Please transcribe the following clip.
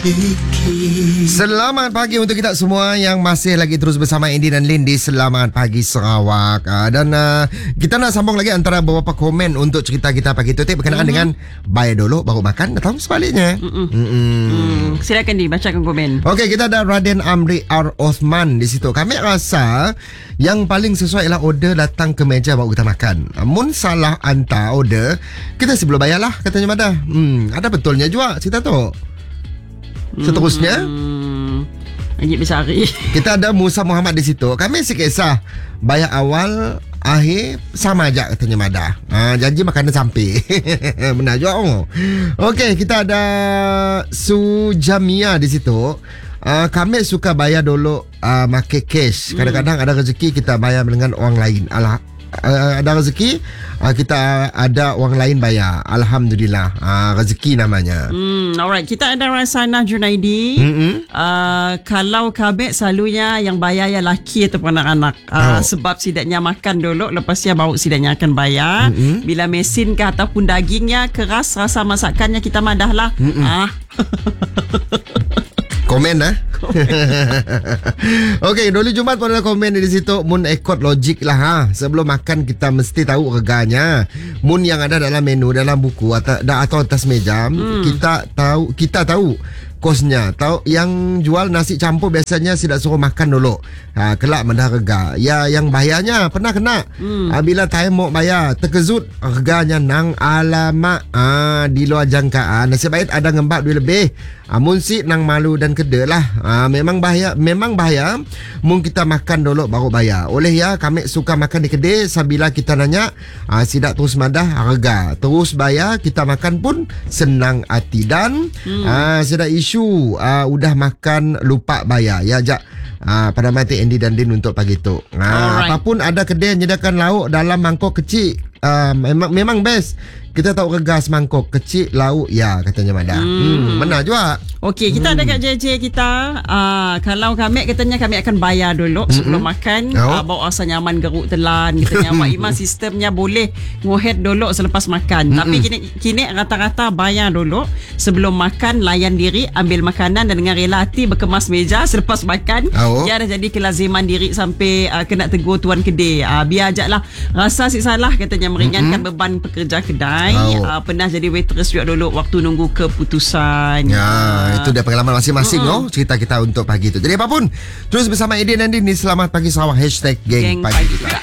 Selamat pagi untuk kita semua yang masih lagi terus bersama Andy dan Lindy. Selamat pagi Sarawak. Dan kita nak sambung lagi antara beberapa komen untuk cerita kita pagi itu berkenaan dengan bayar dulu baru makan atau sebaliknya. Silakan dibacakan komen. Okey, kita ada Raden Amri R. Osman di situ. Kami rasa yang paling sesuai ialah order datang ke meja baru kita makan. Mun salah hantar order, kita sebelum bayar lah katanya Mada. Ada betulnya juga cerita tu. Seterusnya Lagi bercari. kita ada Musa Muhammad di situ. Kami si kisah bayar awal akhir sama aja katanya Mada. Janji makanan sampai. Benar juga. Okey, kita ada Sujamia di situ. Kami suka bayar dulu pakai cash. Kadang-kadang ada rezeki kita bayar dengan orang lain. Ada rezeki kita ada orang lain bayar. Alhamdulillah. Rezeki namanya. Alright, kita ada Rasana Junaidi. Kalau kabek selalunya yang bayar ya laki ataupun anak-anak. Sebab sidaknya makan dulu, lepas dia baru sidaknya akan bayar. Bila mesin ke ataupun dagingnya keras, rasa masakannya kita madah lah. Komen Okey, dulu Jumaat pun ada komen di situ. Mun ikut logik lah sebelum makan kita mesti tahu reganya. Mun yang ada dalam menu, dalam buku atau atas meja, kita tahu kosnya. Tahu yang jual nasi campur biasanya tidak suruh makan dulu. Kelak mendah rega. Ya yang bayarnya pernah kena. Bila time mau bayar terkejut reganya nang alamak di luar jangkaan. Nasib baik ada ngembak duit lebih. Mun si nang malu dan keda lah. Memang bahaya mun kita makan dulu baru bayar. Oleh ya kami suka makan di kedai. Sabila kita nanya sidak terus madah harga. Terus bayar kita makan pun senang hati. Dan sidak isu udah makan lupa bayar. Ya jak pada mati Andy dan Din untuk pagi tu. Apapun ada kedai menyediakan lauk dalam mangkuk kecil. Memang best. Kita tahu regas mangkuk kecil lauk ya katanya Mada. Benar juga. Okey, kita ada kat JJ kita. Kalau kami katanya kami akan bayar dulu sebelum makan. Bawa rasa nyaman geruk telan katanya. Mak Iman sistemnya boleh ngohet dulu selepas makan. Tapi kini rata-rata bayar dulu sebelum makan, layan diri, ambil makanan dan dengan rela hati berkemas meja selepas makan. Dia dah jadi kelaziman diri sampai kena tegur tuan kedai. Biar ajaklah rasa si salah katanya, meringankan beban pekerja kedai. Pernah jadi waitress juga dulu waktu nunggu keputusan. Itu dia pengalaman masing-masing cerita kita untuk pagi itu. Jadi apapun, terus bersama Edi dan Dini. Selamat pagi Sarawak. #Geng Pagi Kita.